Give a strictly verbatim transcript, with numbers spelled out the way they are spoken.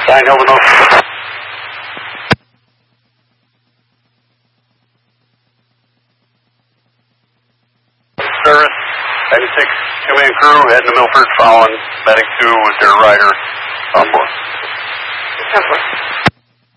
nine Hilton Oak. Service, ninety-six, two-man crew, heading to Milford, following medic two with their rider on board. ten four.